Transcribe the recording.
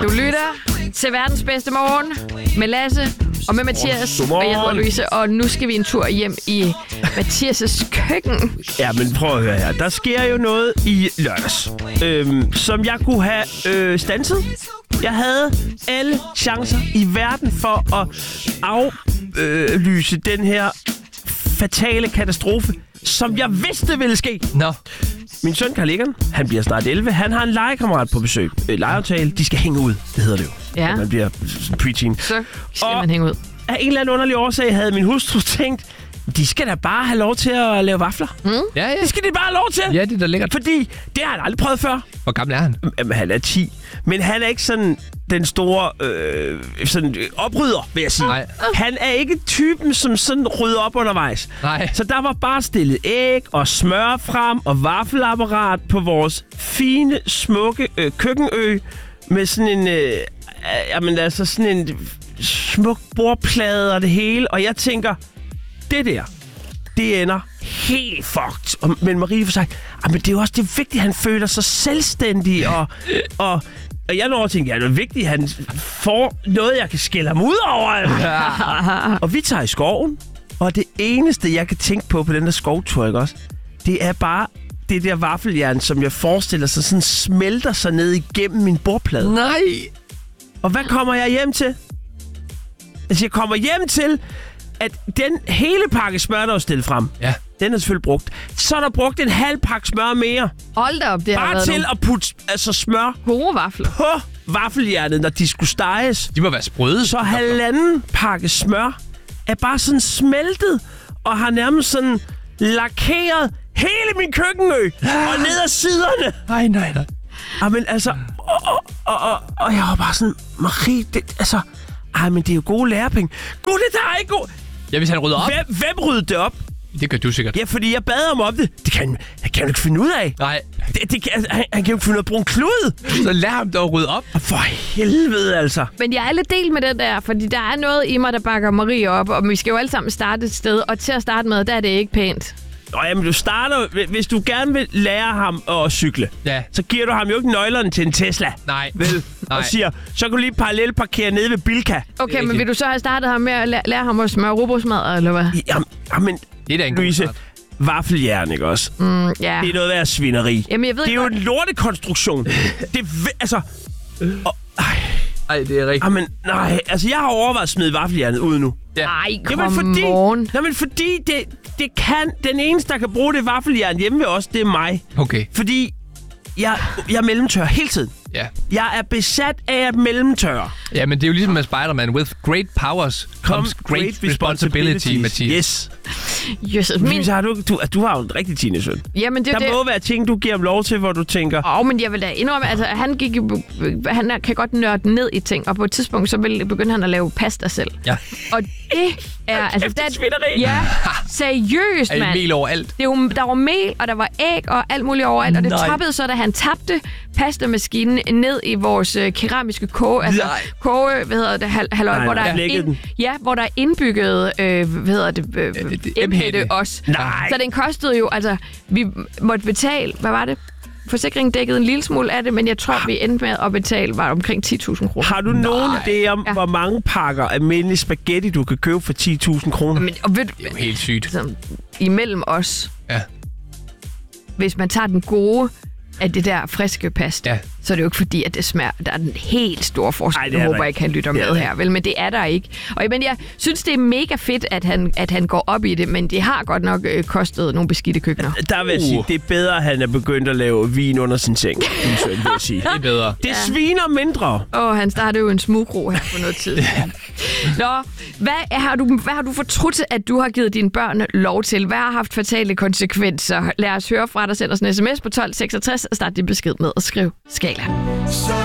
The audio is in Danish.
Du lytter til verdens bedste morgen med Lasse og med Mathias. Og jeg hedder Louise, og nu skal vi en tur hjem i Mathias' køkken. Ja, men prøv at høre her. Der sker jo noget i lørdags, som jeg kunne have standset. Jeg havde alle chancer i verden for at aflyse den her fatale katastrofe, som jeg vidste ville ske. Nå. Min søn Carl Egon, han bliver snart 11. Han har en legekammerat på besøg. Legeaftale. De skal hænge ud, det hedder det jo. Ja. Man bliver preteen. Så skal man hænge ud. Af en eller anden underlig årsag havde min hustru tænkt, de skal da bare have lov til at lave vafler. Ja. Det skal de bare have lov til. Ja, det er da lækkert. Fordi det har han aldrig prøvet før. Hvor gammel er han? Jamen, han er 10. Men han er ikke sådan den store oprydder, vil jeg sige. Nej. Han er ikke typen, som sådan rydder op undervejs. Nej. Så der var bare stillet æg og smør frem og vaffelapparat på vores fine, smukke køkkenø med sådan en, sådan en smuk bordplade og det hele. Og jeg tænker, det ender helt fucked. Men Marie for sig, men det er jo også det vigtige, han føler sig selvstændig, og jeg når at tænke, det er vigtigt, at han får noget, jeg kan skælde ham ud over. Og vi tager i skoven, og det eneste, jeg kan tænke på den der skovtur, ikke også? Det er bare det der vaffeljern, som jeg forestiller sig, sådan smelter sig ned igennem min bordplade. Nej. Og hvad kommer jeg hjem til? Altså, jeg kommer hjem til, at den hele pakke smør, der er stillet frem, den er selvfølgelig brugt. Så er der brugt en halv pakke smør mere. Hold da op, det har bare været til at putte smør gode vafler på vaffeljernet, når de skulle steges. De må være sprøde. Så halvanden pakke smør er bare sådan smeltet, og har nærmest sådan lakeret hele min køkkenø og ned ad siderne. Nej. Men altså, og jeg var bare sådan, Marie, men det er jo gode lærepenge. Gud, det der er ikke god. Ja, hvis han rydder op. Hvem ryddede det op? Det gør du sikkert. Ja, fordi jeg bad ham om det. Det kan han jo ikke finde ud af. Nej. Han kan jo ikke finde ud af at bruge en klud. Så lad ham dog rydde op. For helvede, altså. Men jeg er lidt delt med den der, fordi der er noget i mig, der bakker Marie op, og vi skal jo alle sammen starte et sted, og til at starte med, der er det ikke pænt. Jamen, du starter... Hvis du gerne vil lære ham at cykle, så giver du ham jo ikke nøglerne til en Tesla. Nej. Vel? Og siger, så kan du lige parallelparkere nede ved Bilka. Okay, men vil du så have startet ham med at lære ham at smøre rugbrødsmad, eller hvad? Jamen, det er da en Louise, god start. Vaffeljern, ikke også? Ja. Det er noget af svineri. Jamen, jeg ved det er jo godt. en lortekonstruktion. Altså... Ej, det er rigtigt. Jamen, nej. Altså, jeg har overvejet at smide vaffeljernet ud nu. Ej, Jamen, fordi det kan... Den eneste, der kan bruge det vaffeljern hjemme ved os, det er mig. Okay. Fordi jeg er mellemtør hele tiden. Ja. Jeg er besat af at mellemtøre. Ja, men det er jo ligesom med Spider-Man. With great powers comes great responsibility, Mathias. Jesus, du har jo en rigtig teenage-søn. Jamen, det der må være ting, du giver ham lov til, hvor du tænker... men jeg vil da indrømme, altså han kan godt nørde ned i ting, og på et tidspunkt, så begynder han at lave pasta selv. Ja. Og det er... altså, det er svineri. Ja, seriøst, mand. Mel overalt. Der var mel, og der var æg, og alt muligt overalt, og det toppede så, da han tabte pastamaskinen ned i vores keramiske halløj, hvor der er hvor der er indbygget, M-hætte også. Nej. Så den kostede jo, altså, vi måtte betale, hvad var det? Forsikringen dækkede en lille smule af det, men jeg tror, vi endte med at betale var omkring 10.000 kroner. Har du nogen idé om, hvor mange pakker almindelig spaghetti, du kan købe for 10.000 kroner? Men, og ved, det er jo helt sygt. Altså, imellem os, hvis man tager den gode af det der friske pasta, så er det jo ikke fordi, at det smager. Der er en helt stor forskel. Jeg håber ikke, han lytter med her, vel? Men det er der ikke. Og jeg synes, det er mega fedt, at han går op i det, men det har godt nok kostet nogle beskidte køkkener. Der vil jeg sige, det er bedre, at han er begyndt at lave vin under sin seng. Vil jeg sige. Det er bedre. Det sviner mindre. Han startede jo en smugro her for noget tid. Nå, hvad har du fortrudt, at du har givet dine børn lov til? Hvad har haft fatale konsekvenser? Lad os høre fra dig. Send os en sms på 1266 og start din besked med at skrive skala.